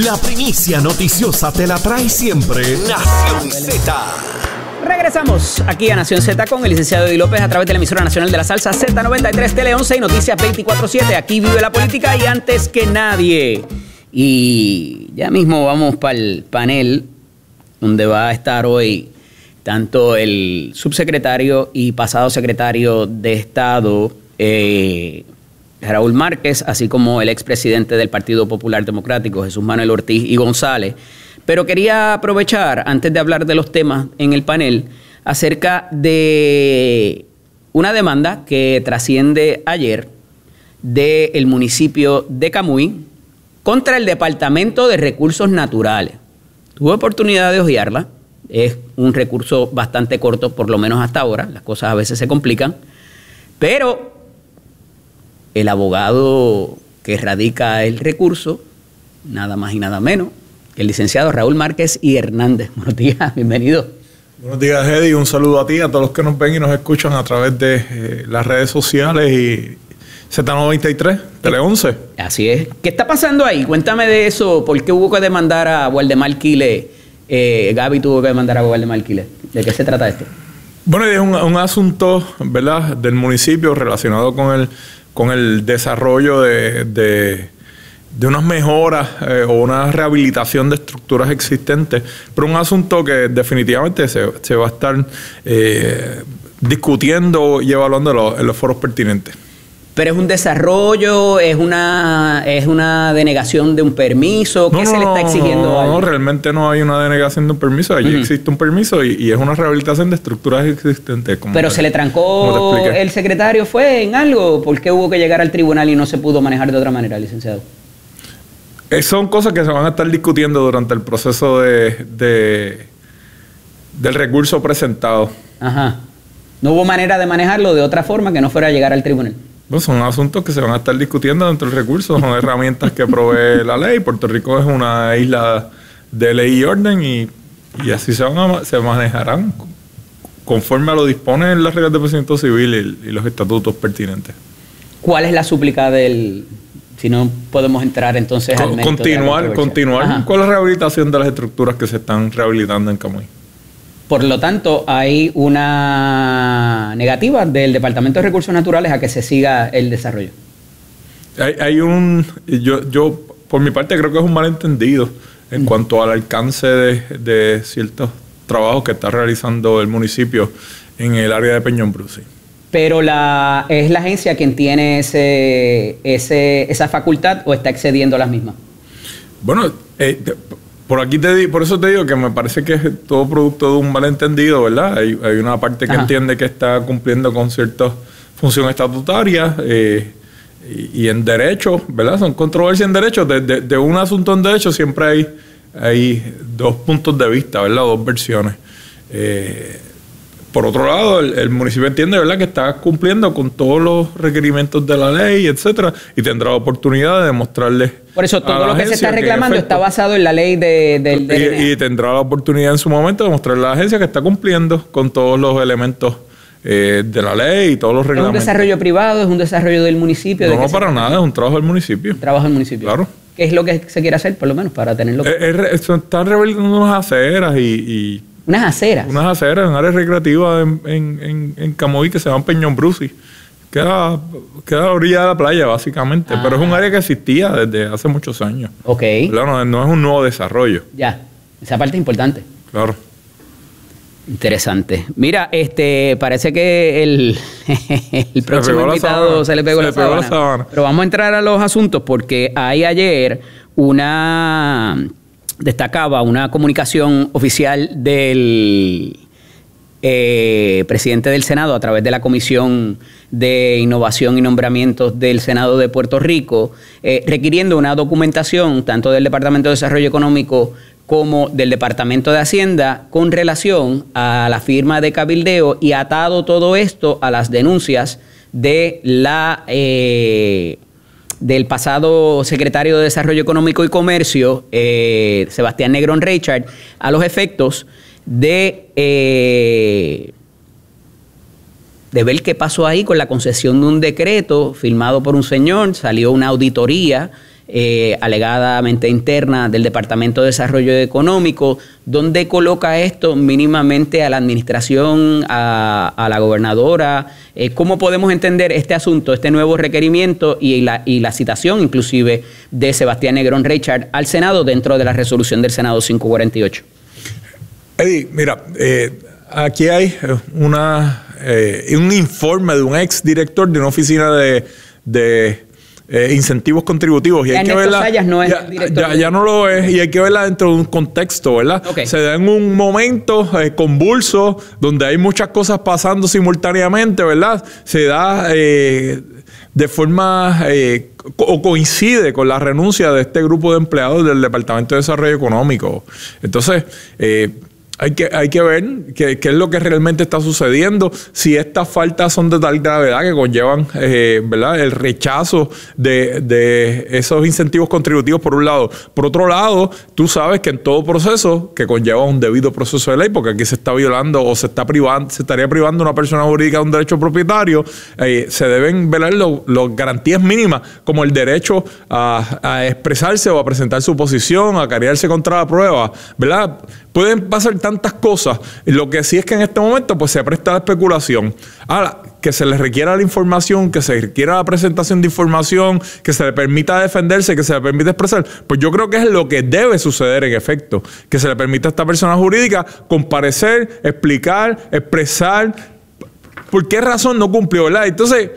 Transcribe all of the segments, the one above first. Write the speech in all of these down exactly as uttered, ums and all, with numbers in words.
La primicia noticiosa te la trae siempre Nación Z. Regresamos aquí a Nación Z con el licenciado Eddie López a través de la emisora nacional de la salsa Z noventa y tres, Tele once y Noticias veinticuatro siete. Aquí vive la política y antes que nadie. Y ya mismo vamos para el panel donde va a estar hoy tanto el subsecretario y pasado secretario de Estado, eh, Raúl Márquez, así como el expresidente del Partido Popular Democrático, Jesús Manuel Ortiz y González. Pero quería aprovechar, antes de hablar de los temas en el panel, acerca de una demanda que trasciende ayer del municipio de Camuy contra el Departamento de Recursos Naturales. Tuve oportunidad de hojearla. Es un recurso bastante corto, por lo menos hasta ahora. Las cosas a veces se complican. Pero el abogado que radica el recurso, nada más y nada menos, el licenciado Raúl Márquez y Hernández. Buenos días, bienvenido. Buenos días, Eddie. Un saludo a ti, a todos los que nos ven y nos escuchan a través de eh, las redes sociales y Z noventa y tres, Tele once. Así es. ¿Qué está pasando ahí? Cuéntame de eso. ¿Por qué hubo que demandar a Waldemar Quiles? Eh, Gaby tuvo que demandar a Waldemar Quiles. ¿De qué se trata esto? Bueno, es un, un asunto, ¿verdad?, del municipio relacionado con el, con el desarrollo de, de, de unas mejoras eh, o una rehabilitación de estructuras existentes, pero un asunto que definitivamente se, se va a estar eh, discutiendo y evaluando en los, en los foros pertinentes. ¿Pero es un desarrollo, es una es una denegación de un permiso? ¿Qué no, se le está exigiendo no, a alguien? No, realmente no hay una denegación de un permiso. Allí uh-huh. existe un permiso y, y es una rehabilitación de estructuras existentes. Como ¿Pero te, se le trancó el secretario? ¿Fue en algo? ¿Por qué hubo que llegar al tribunal y no se pudo manejar de otra manera, licenciado? Eh, son cosas que se van a estar discutiendo durante el proceso de, de del recurso presentado. Ajá. ¿No hubo manera de manejarlo de otra forma que no fuera a llegar al tribunal? Bueno, son asuntos que se van a estar discutiendo dentro del recurso, son herramientas que provee la ley. Puerto Rico es una isla de ley y orden y, y así se, van a, se manejarán conforme a lo disponen las reglas de procedimiento civil y, y los estatutos pertinentes. ¿Cuál es la súplica del...? Si no podemos entrar entonces al mérito Continuar, continuar Ajá. con la rehabilitación de las estructuras que se están rehabilitando en Camuy. Por lo tanto, hay una negativa del Departamento de Recursos Naturales a que se siga el desarrollo. Hay, hay un... Yo, yo, por mi parte, creo que es un malentendido en mm. cuanto al alcance de, de ciertos trabajos que está realizando el municipio en el área de Peñón Bruce. Pero la, ¿es la agencia quien tiene ese, ese, esa facultad o está excediendo las mismas? Bueno, eh, por aquí te di, por eso te digo que me parece que es todo producto de un malentendido, ¿verdad? Hay, hay una parte que Ajá. entiende que está cumpliendo con ciertas funciones estatutarias eh, y, y en derecho, ¿verdad? Son controversias en derecho. De, de, de un asunto en derecho siempre hay, hay dos puntos de vista, ¿verdad? Dos versiones. Eh, Por otro lado, el, el municipio entiende, ¿verdad?, que está cumpliendo con todos los requerimientos de la ley, etcétera, y tendrá la oportunidad de demostrarles. Por eso todo lo que se está reclamando está basado en la ley de, del D N A. Y, y tendrá la oportunidad en su momento de mostrarle a la agencia que está cumpliendo con todos los elementos eh, de la ley y todos los reglamentos. ¿Es un desarrollo privado? ¿Es un desarrollo del municipio? No, ¿De no para nada, es un trabajo del municipio. Un trabajo del municipio. Claro. ¿Qué es lo que se quiere hacer, por lo menos, para tenerlo? Eh, eh, están rehabilitando unas aceras y... y ¿Unas aceras? Unas aceras en áreas recreativas en, en, en, en Camuy que se llaman Peñón Bruce. Queda, queda a la orilla de la playa, básicamente. Ah. Pero es un área que existía desde hace muchos años. Ok. No, no es un nuevo desarrollo. Ya. Esa parte es importante. Claro. Interesante. Mira, este parece que el, el próximo invitado se le pegó, se la, le pegó sábana. la sábana. Pero vamos a entrar a los asuntos porque hay ayer una... destacaba una comunicación oficial del eh, presidente del Senado a través de la Comisión de Innovación y Nombramientos del Senado de Puerto Rico, eh, requiriendo una documentación tanto del Departamento de Desarrollo Económico como del Departamento de Hacienda con relación a la firma de cabildeo y atado todo esto a las denuncias de la... Eh, del pasado secretario de Desarrollo Económico y Comercio, eh, Sebastián Negrón Richard, a los efectos de, eh, de ver qué pasó ahí con la concesión de un decreto firmado por un señor. Salió una auditoría eh, alegadamente interna del Departamento de Desarrollo Económico. ¿Dónde coloca esto mínimamente a la administración, a, a la gobernadora? Eh, ¿Cómo podemos entender este asunto, este nuevo requerimiento y la, y la citación inclusive de Sebastián Negrón Reichard al Senado dentro de la resolución del Senado quinientos cuarenta y ocho? Eddie, mira, eh, aquí hay una, eh, un informe de un ex director de una oficina de, de eh, incentivos contributivos. Y hay que verla, Sayas no es ya, el director. ya, ya no lo es, y hay que verla dentro de un contexto, ¿verdad? Okay. Se da en un momento eh, convulso, donde hay muchas cosas pasando simultáneamente, ¿verdad? Se da eh, de forma... Eh, o coincide con la renuncia de este grupo de empleados del Departamento de Desarrollo Económico. Entonces, eh, Hay que, hay que ver qué, qué es lo que realmente está sucediendo, si estas faltas son de tal gravedad que conllevan eh, ¿verdad? el rechazo de, de esos incentivos contributivos por un lado. Por otro lado, tú sabes que en todo proceso que conlleva un debido proceso de ley, porque aquí se está violando o se está privando, se estaría privando a una persona jurídica de un derecho propietario, eh, se deben velar las garantías mínimas, como el derecho a, a expresarse o a presentar su posición, a cargarse contra la prueba, ¿verdad? Pueden pasar tantas cosas. Lo que sí es que en este momento pues se presta la especulación. Ahora, que se le requiera la información, que se requiera la presentación de información, que se le permita defenderse, que se le permita expresar, pues yo creo que es lo que debe suceder en efecto. Que se le permita a esta persona jurídica comparecer, explicar, expresar por qué razón no cumplió, ¿verdad? Entonces,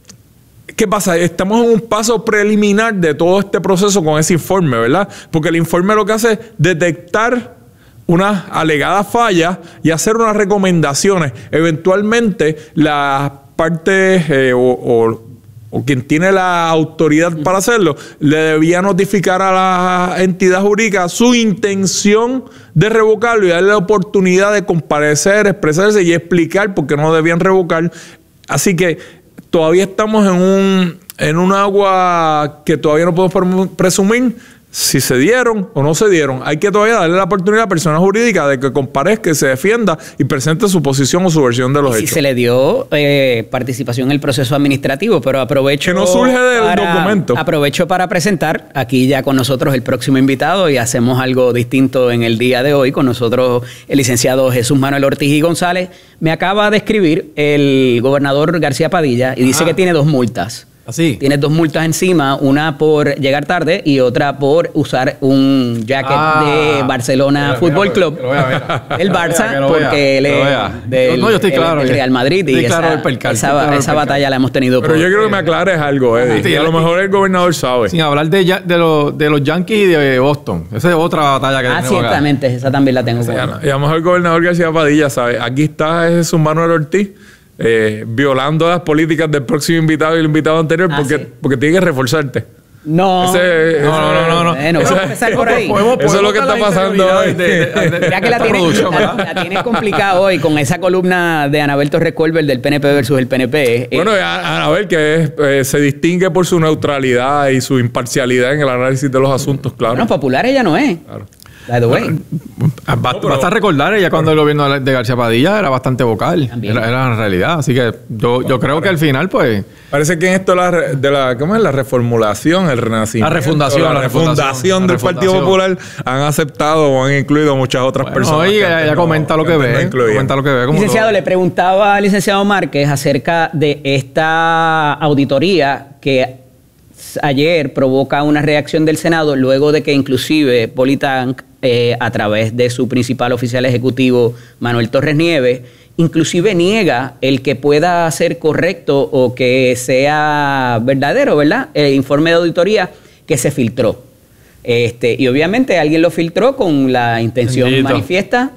¿qué pasa? Estamos en un paso preliminar de todo este proceso con ese informe, ¿verdad? Porque el informe lo que hace es detectar unas alegadas fallas y hacer unas recomendaciones. Eventualmente, la parte eh, o, o, o quien tiene la autoridad para hacerlo, le debía notificar a la entidad jurídica su intención de revocarlo y darle la oportunidad de comparecer, expresarse y explicar por qué no debían revocar. Así que todavía estamos en un, en un agua que todavía no podemos presumir si se dieron o no se dieron. Hay que todavía darle la oportunidad a la persona jurídica de que comparezca, se defienda y presente su posición o su versión de los y hechos. Si se le dio eh, participación en el proceso administrativo, pero aprovecho... Que no surge del para, documento. Aprovecho para presentar aquí ya con nosotros el próximo invitado y hacemos algo distinto en el día de hoy. Con nosotros el licenciado Jesús Manuel Ortiz y González. Me acaba de escribir el gobernador García Padilla y dice Ajá. que tiene dos multas. ¿Así? Tienes dos multas encima, una por llegar tarde y otra por usar un jacket Ah, de Barcelona mira, Fútbol mira, Club. que lo vea, mira. El Barça, Que lo vea, porque él que lo es vea. del, No, yo estoy él claro es del que- Real Madrid y estoy esa, claro del percal, esa, estoy claro del esa percal. batalla la hemos tenido Pero por... yo quiero que me aclares algo, Eddie. Sí, Y a lo y- mejor el gobernador sabe. Sin hablar de, ya- de, los, de los Yankees y de Boston. Esa es otra batalla que Ah, tenemos acá. ciertamente, esa también la tengo. Y a, por- y a lo mejor el gobernador García Padilla sabe. Aquí está Jesús Manuel Ortiz eh, violando las políticas del próximo invitado y el invitado anterior Ah, porque, sí. porque tiene que reforzarte. No, Ese- No, no, no, no. no. Bueno, vamos a empezar por ahí. Podemos- Eso es lo que podemos está dar pasando hoy. de- de- de- de- Mira que la esta tienes, producción, la, ¿verdad? la tienes complicada hoy con esa columna de Anabel Torres Colbert del P N P versus el P N P. Eh, Bueno, a, a ver, que es, eh, se distingue por su neutralidad y su imparcialidad en el análisis de los asuntos, claro. bueno, popular ella no es. Claro. By the way. Ba- Basta recordar, ella cuando el gobierno de García Padilla era bastante vocal. También. Era, era en realidad. Así que yo, yo creo que al final, pues... Parece que en esto la, re- de la, ¿cómo es? La reformulación, el renacimiento. La refundación, la, la refundación refundación, del la Partido refundación. Popular han aceptado o han incluido muchas otras Bueno, personas. oye, que ella, antes ella no- comenta lo que antes no ve. incluían. Comenta lo que ve. como Licenciado, todo. le preguntaba al licenciado Márquez acerca de esta auditoría que ayer provoca una reacción del Senado luego de que inclusive Politank, eh, a través de su principal oficial ejecutivo, Manuel Torres Nieves, inclusive niega el que pueda ser correcto o que sea verdadero, ¿verdad? El informe de auditoría que se filtró. Este, y obviamente alguien lo filtró con la intención Bendito. manifiesta.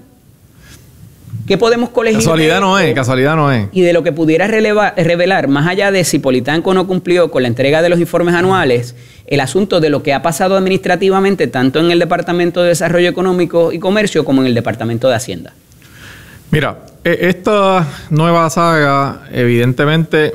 ¿Qué podemos colegir? Casualidad de no esto? es, casualidad no es. Y de lo que pudiera releva- revelar, más allá de si Politanco no cumplió con la entrega de los informes anuales, el asunto de lo que ha pasado administrativamente tanto en el Departamento de Desarrollo Económico y Comercio como en el Departamento de Hacienda. Mira, e- esta nueva saga evidentemente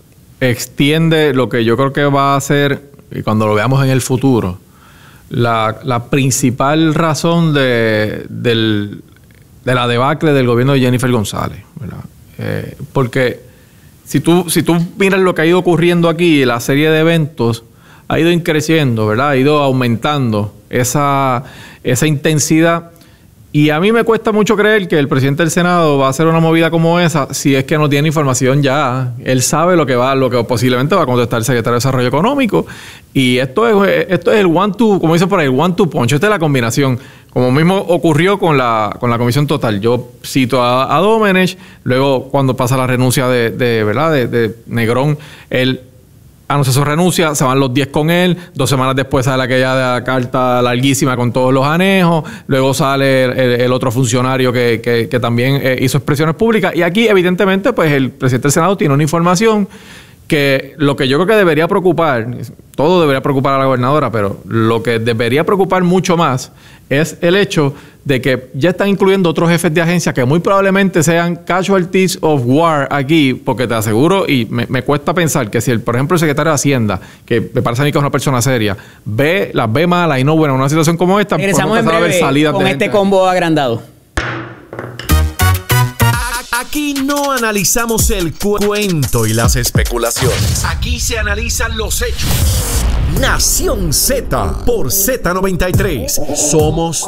extiende lo que yo creo que va a ser, y cuando lo veamos en el futuro, la, la principal razón de, del, de la debacle del gobierno de Jennifer González, ¿verdad? Eh, porque si tú, si tú miras lo que ha ido ocurriendo aquí, la serie de eventos, ha ido creciendo, ¿verdad? Ha ido aumentando esa, esa intensidad. Y a mí me cuesta mucho creer que el presidente del Senado va a hacer una movida como esa si es que no tiene información ya. Él sabe lo que va, lo que posiblemente va a contestar el secretario de Desarrollo Económico. Y esto es, esto es el one two, como dicen por ahí, el one two punch. Esta es la combinación. Como mismo ocurrió con la, con la Comisión Total. Yo cito a, a Domenech, luego cuando pasa la renuncia de, de ¿verdad? De, de Negrón, él anuncia su renuncia, se van los diez con él, dos semanas después sale aquella carta larguísima con todos los anejos, luego sale el, el, el otro funcionario que, que, que también eh, hizo expresiones públicas, y aquí evidentemente pues el presidente del Senado tiene una información que lo que yo creo que debería preocupar, todo debería preocupar a la gobernadora, pero lo que debería preocupar mucho más es el hecho de que ya están incluyendo otros jefes de agencia que muy probablemente sean casualties of war aquí, porque te aseguro, y me, me cuesta pensar que si, el, por ejemplo, el secretario de Hacienda, que me parece a mí que es una persona seria, ve las ve malas y no buenas en una situación como esta, regresamos en breve con este combo agrandado. Aquí no analizamos el cu- cuento y las especulaciones. Aquí se analizan los hechos. Nación Z por Z noventa y tres. Somos